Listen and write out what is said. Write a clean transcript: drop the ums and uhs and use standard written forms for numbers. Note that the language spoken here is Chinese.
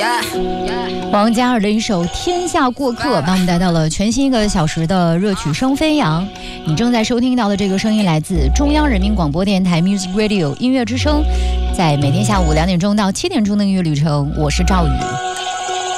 王嘉尔的一首《天下过客》把我们带到了全新1个小时的热曲声飞扬。你正在收听到的这个声音来自中央人民广播电台 Music Radio 音乐之声，在每天下午2点钟到7点钟的音乐旅程，我是赵宇。